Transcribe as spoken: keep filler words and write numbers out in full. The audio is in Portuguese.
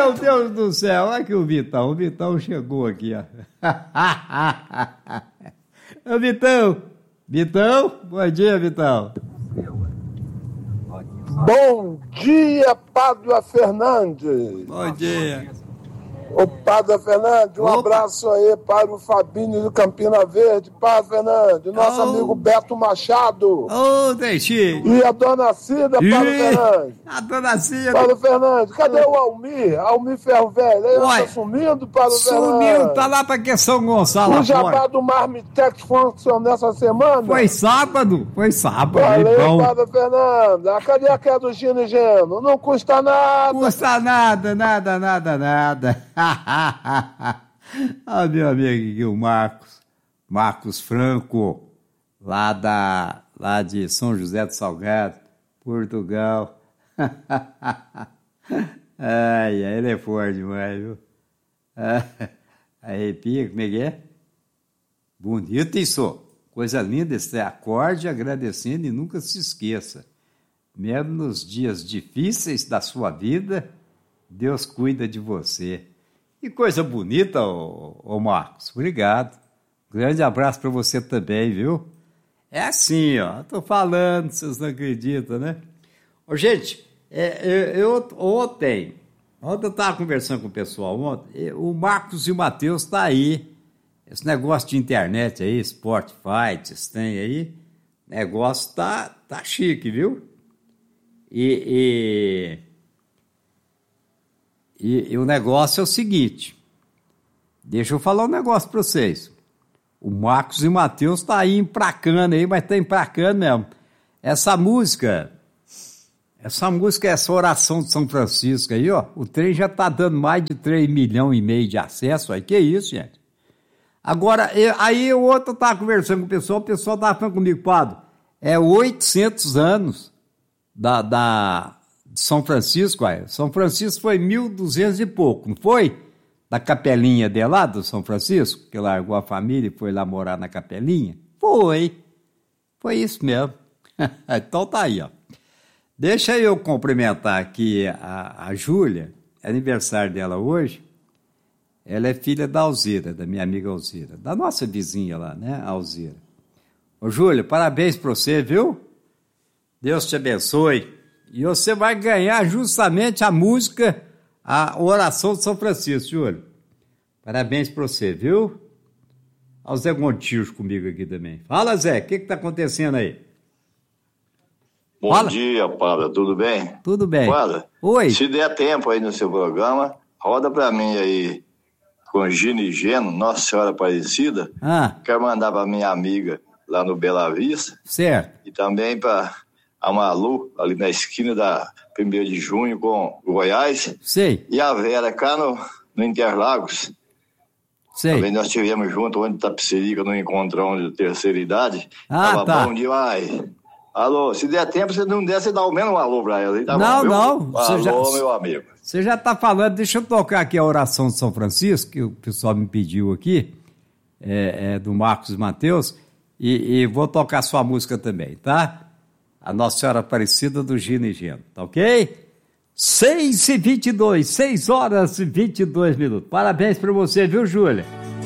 Meu Deus do céu, olha aqui o Vitão, o Vitão chegou aqui, ó. Ô Vitão, Vitão, bom dia, Vitão. Bom dia, Pádua Fernandes. Bom dia. Ô, Pádua Fernandes, um Opa. abraço aí para o Fabinho do Campina Verde, Pádua Fernandes, nosso Oh. amigo Beto Machado. Ô, Teixeira. E a dona Cida, Pádua Ih, Fernandes. a dona Cida. Pádua Fernandes, cadê o Almir? Almir Ferro Velho, ele Uai, tá sumindo, Pádua Sumiu, Fernandes. tá lá pra que São Gonçalo O lá jabá fora. do Marmitex funcionou nessa semana? Foi sábado, foi sábado, Valeu, bom. Pádua Fernandes. Ah, cadê aquela do Gino e Geno? Não custa nada. Custa nada, nada, nada, nada. Ah, meu amigo aqui, o Marcos, Marcos Franco, lá, da, lá de São José do Salgado, Portugal. Ai, ele é forte demais, viu? Ah, arrepia, como é que é? Bonito isso, coisa linda esse acorde agradecendo e nunca se esqueça. Mesmo nos dias difíceis da sua vida, Deus cuida de você. Que coisa bonita, ô, ô Marcos. Obrigado. Grande abraço para você também, viu? É assim, ó. Tô falando, vocês não acreditam, né? Ô, gente, é, eu, eu ontem, ontem eu estava conversando com o pessoal, ontem, o Marcos e o Matheus tá aí. Esse negócio de internet aí, Spotify, vocês têm aí, negócio tá, tá chique, viu? E, e, e, e o negócio é o seguinte, deixa eu falar um negócio para vocês. O Marcos e o Matheus tá aí empracando aí, mas tá empracando mesmo. Essa música, essa música, essa oração de São Francisco aí, ó, o trem já tá dando mais de três milhões e meio de acesso aí, que isso, gente? Agora, eu, aí o outro tava conversando com o pessoal, o pessoal tava falando comigo, Padre, é oitocentos anos da, da de São Francisco, aí. São Francisco foi mil e duzentos e pouco, não foi? Da capelinha de lá, do São Francisco, que largou a família e foi lá morar na capelinha? Foi, foi isso mesmo. Então tá aí, ó. Deixa eu cumprimentar aqui a, a Júlia, é aniversário dela hoje. Ela é filha da Alzira, da minha amiga Alzira, da nossa vizinha lá, né, Alzira. Ô, Júlia, parabéns para você, viu? Deus te abençoe. E você vai ganhar justamente a música, a oração de São Francisco, Júlia. Parabéns para você, viu? Olha o Zé Gontijo comigo aqui também. Fala, Zé, o que está acontecendo aí? Bom Fala. dia, Pablo, tudo bem? Tudo bem. Pablo, Oi. se der tempo aí no seu programa, roda para mim aí com Gino e Geno, Nossa Senhora Aparecida. Ah, Quero mandar para minha amiga lá no Bela Vista certo. e também para a Malu, ali na esquina da primeiro de junho com Goiás. Sei, E a Vera cá no, no Interlagos. sei. Também nós estivemos juntos onde Tapicerica, no encontrão de terceira idade. Ah, Tava tá. bom demais. Alô, se der tempo, se não der, você dá ao menos um alô pra ela. Tá Não, bom, viu? não, você Alô, já- meu amigo. Você já está falando, deixa eu tocar aqui a oração de São Francisco, que o pessoal me pediu aqui, é, é do Marcos Mateus, e, e vou tocar sua música também, tá? A Nossa Senhora Aparecida do Gino e Geno, tá ok? seis e vinte e dois, seis horas e vinte e dois minutos. Parabéns para você, viu, Júlia?